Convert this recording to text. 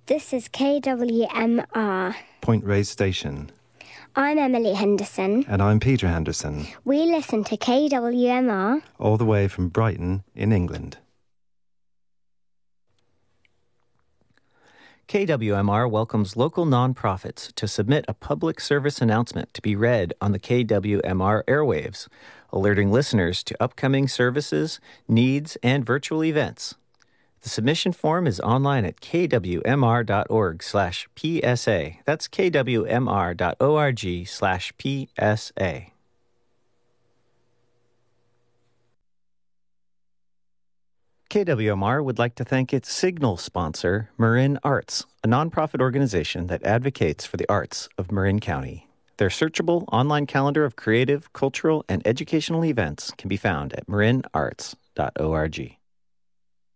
This is KWMR. Point Reyes Station. I'm Emily Henderson. And I'm Peter Henderson. We listen to KWMR. All the way from Brighton in England. KWMR welcomes local nonprofits to submit a public service announcement to be read on the KWMR airwaves, alerting listeners to upcoming services, needs, and virtual events. The submission form is online at kwmr.org/PSA. That's kwmr.org/PSA. KWMR would like to thank its signal sponsor, Marin Arts, a nonprofit organization that advocates for the arts of Marin County. Their searchable online calendar of creative, cultural, and educational events can be found at marinarts.org.